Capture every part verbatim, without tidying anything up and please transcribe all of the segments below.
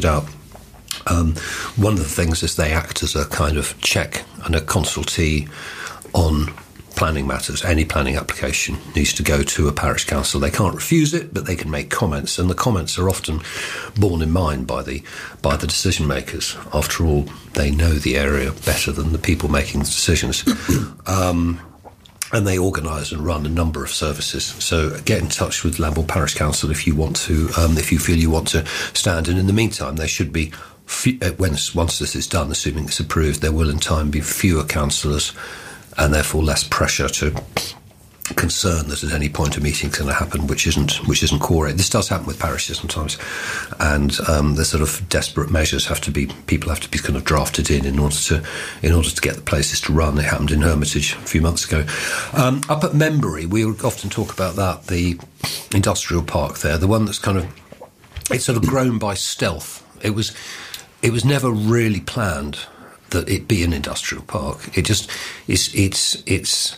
pointed out, um, one of the things is they act as a kind of check and a consultee on planning matters. Any planning application needs to go to a parish council. They can't refuse it, but they can make comments, and the comments are often borne in mind by the by the decision makers. After all, they know the area better than the people making the decisions. um, and they organise and run a number of services. So get in touch with Lambourne Parish Council if you want to, um, if you feel you want to stand. And in the meantime, there should be, few, uh, when, once this is done, assuming it's approved, there will in time be fewer councillors and therefore less pressure to concern that at any point a meeting's going to happen, which isn't which isn't core. This does happen with parishes sometimes, and um, the sort of desperate measures have to be people have to be kind of drafted in in order to in order to get the places to run. It happened in Hermitage a few months ago. Um, up at Membury, we often talk about that, the industrial park there, the one that's kind of it's sort of grown by stealth. It was it was never really planned that it be an industrial park. It just it's it's it's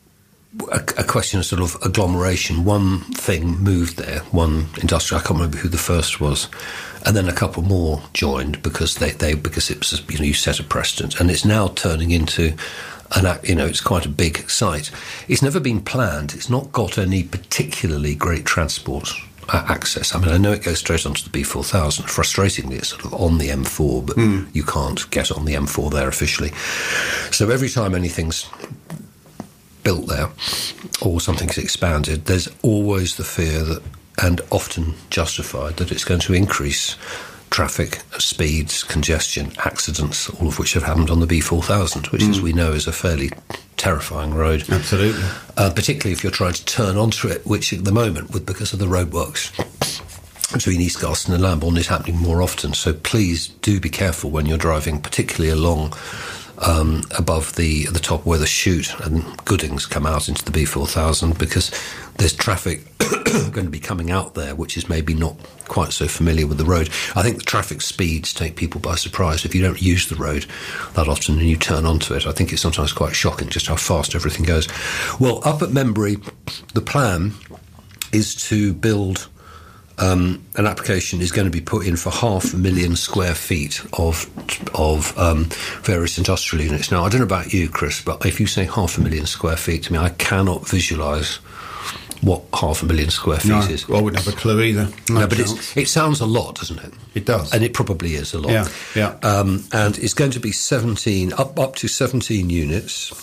a, a question of sort of agglomeration. One thing moved there, one industrial. I can't remember who the first was, and then a couple more joined because they, they because it was, you know, you set a precedent, and it's now turning into an, you know, it's quite a big site. It's never been planned. It's not got any particularly great transport Uh, access. I mean, I know it goes straight onto the B four thousand. Frustratingly, it's sort of on the M four, but mm. you can't get on the M four there officially. So every time anything's built there or something's expanded, there's always the fear that, and often justified, that it's going to increase traffic, speeds, congestion, accidents, all of which have happened on the B four thousand, which, mm. as we know, is a fairly terrifying road. Absolutely. Uh, particularly if you're trying to turn onto it, which at the moment, with because of the roadworks between East Garston and Lambourne, is happening more often. So please do be careful when you're driving, particularly along um, above the the top where the chute and Goodings come out into the B four thousand, because there's traffic going to be coming out there, which is maybe not quite so familiar with the road. I think the traffic speeds take people by surprise. If you don't use the road that often and you turn onto it, I think it's sometimes quite shocking just how fast everything goes. Well, up at Membury, the plan is to build um, an application is going to be put in for half a million square feet of of um, various industrial units. Now, I don't know about you, Chris, but if you say half a million square feet to me, I cannot visualise what half a million square feet no, is. I wouldn't have a clue either. No, no but it's, it sounds a lot, doesn't it? It does. And it probably is a lot. Yeah, yeah. Um, and it's going to be seventeen, up, up to seventeen units,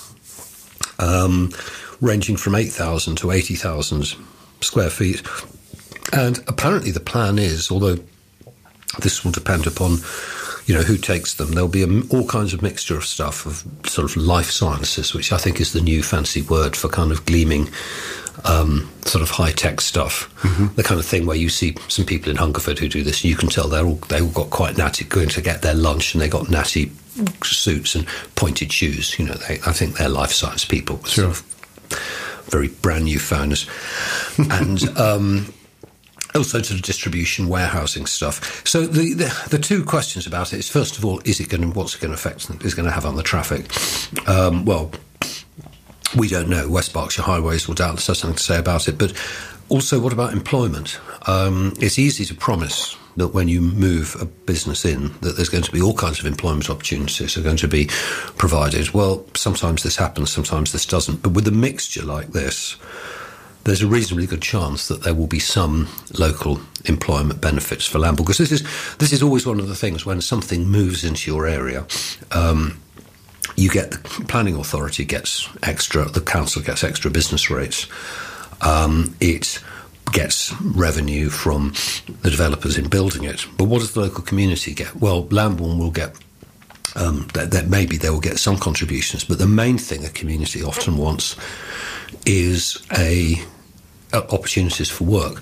um, ranging from eight thousand to eighty thousand square feet. And apparently the plan is, although this will depend upon, you know, who takes them, there'll be a, all kinds of mixture of stuff, of sort of life sciences, which I think is the new fancy word for kind of gleaming Um, sort of high-tech stuff, mm-hmm. the kind of thing where you see some people in Hungerford who do this, and you can tell they're all, they all got quite natty, going to get their lunch, and they got natty suits and pointed shoes. You know, they, I think they're life science people, sure. sort of very brand new phones, and um, also sort of distribution, warehousing stuff. So the, the the two questions about it is, first of all, is it going to, what's it going to affect, is it going to have on the traffic? Um, well. We don't know. West Berkshire Highways will doubtless have something to say about it. But also, what about employment? Um, it's easy to promise that when you move a business in, that there's going to be all kinds of employment opportunities are going to be provided. Well, sometimes this happens, sometimes this doesn't. But with a mixture like this, there's a reasonably good chance that there will be some local employment benefits for Lambourne. Because this is, this is always one of the things when something moves into your area. Um, You get the planning authority gets extra, the council gets extra business rates. Um, it gets revenue from the developers in building it. But what does the local community get? Well, Lambourne will get, um, that, that maybe they will get some contributions, but the main thing a community often wants is a, a opportunities for work.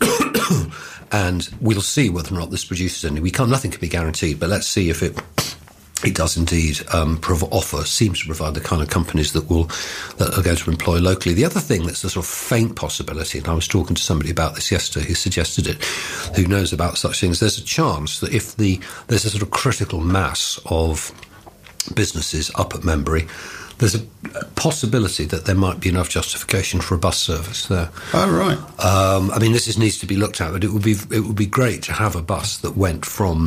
And we'll see whether or not this produces any. We can't, nothing can be guaranteed, but let's see if it. It does indeed um, prov- offer, seems to provide the kind of companies that will that are going to employ locally. The other thing that's a sort of faint possibility, and I was talking to somebody about this yesterday who suggested it, who knows about such things, there's a chance that if the there's a sort of critical mass of businesses up at Membury, there's a possibility that there might be enough justification for a bus service there. Oh, right. Um, I mean, this is, needs to be looked at, but it would be it would be great to have a bus that went from